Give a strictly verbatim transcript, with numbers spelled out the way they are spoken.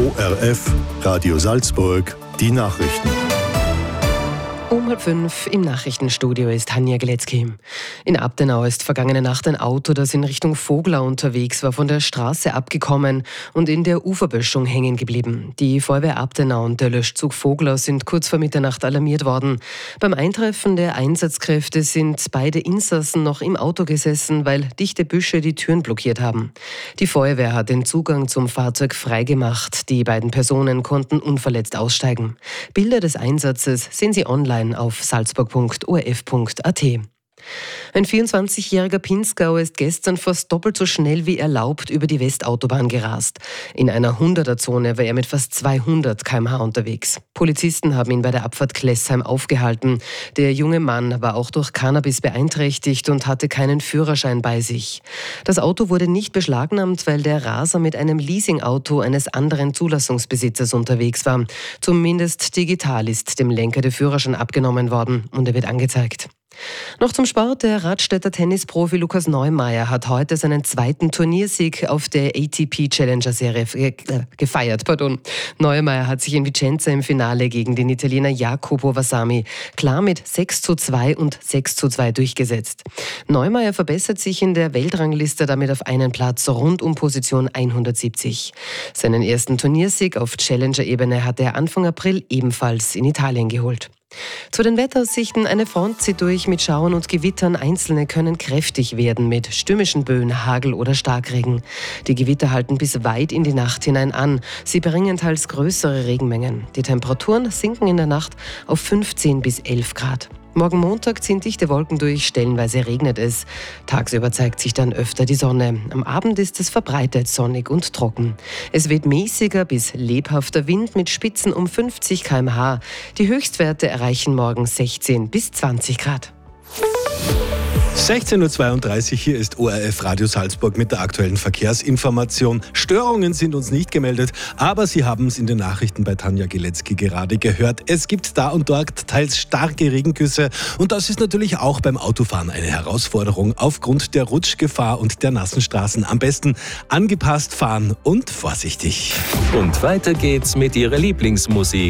O R F, Radio Salzburg, die Nachrichten. Um halb fünf im Nachrichtenstudio ist Tanja Geletzky. In Abtenau ist vergangene Nacht ein Auto, das in Richtung Vogler unterwegs war, von der Straße abgekommen und in der Uferböschung hängen geblieben. Die Feuerwehr Abtenau und der Löschzug Vogler sind kurz vor Mitternacht alarmiert worden. Beim Eintreffen der Einsatzkräfte sind beide Insassen noch im Auto gesessen, weil dichte Büsche die Türen blockiert haben. Die Feuerwehr hat den Zugang zum Fahrzeug freigemacht. Die beiden Personen konnten unverletzt aussteigen. Bilder des Einsatzes sehen Sie online auf salzburg punkt o r f punkt a t. Ein vierundzwanzigjähriger Pinzgauer ist gestern fast doppelt so schnell wie erlaubt über die Westautobahn gerast. In einer hunderter-Zone war er mit fast zweihundert Kilometer pro Stunde unterwegs. Polizisten haben ihn bei der Abfahrt Klessheim aufgehalten. Der junge Mann war auch durch Cannabis beeinträchtigt und hatte keinen Führerschein bei sich. Das Auto wurde nicht beschlagnahmt, weil der Raser mit einem Leasingauto eines anderen Zulassungsbesitzers unterwegs war. Zumindest digital ist dem Lenker der Führerschein abgenommen worden und er wird angezeigt. Noch zum Sport. Der Radstädter Tennisprofi Lukas Neumeier hat heute seinen zweiten Turniersieg auf der A T P Challenger Serie gefeiert. Pardon. Neumeier hat sich in Vicenza im Finale gegen den Italiener Jacopo Vasami klar mit sechs zu zwei und sechs zu zwei durchgesetzt. Neumeier verbessert sich in der Weltrangliste damit auf einen Platz rund um Position hundertsiebzig. Seinen ersten Turniersieg auf Challenger-Ebene hat er Anfang April ebenfalls in Italien geholt. Zu den Wetteraussichten: Eine Front zieht durch mit Schauern und Gewittern. Einzelne können kräftig werden mit stürmischen Böen, Hagel oder Starkregen. Die Gewitter halten bis weit in die Nacht hinein an. Sie bringen teils größere Regenmengen. Die Temperaturen sinken in der Nacht auf fünfzehn bis elf Grad. Morgen Montag ziehen dichte Wolken durch, stellenweise regnet es. Tagsüber zeigt sich dann öfter die Sonne. Am Abend ist es verbreitet sonnig und trocken. Es weht mäßiger bis lebhafter Wind mit Spitzen um fünfzig Kilometer pro Stunde. Die Höchstwerte erreichen morgen sechzehn bis zwanzig Grad. sechzehn Uhr zweiunddreißig, hier ist O R F Radio Salzburg mit der aktuellen Verkehrsinformation. Störungen sind uns nicht gemeldet, aber Sie haben es in den Nachrichten bei Tanja Geletzky gerade gehört. Es gibt da und dort teils starke Regengüsse und das ist natürlich auch beim Autofahren eine Herausforderung aufgrund der Rutschgefahr und der nassen Straßen. Am besten angepasst fahren und vorsichtig. Und weiter geht's mit Ihrer Lieblingsmusik.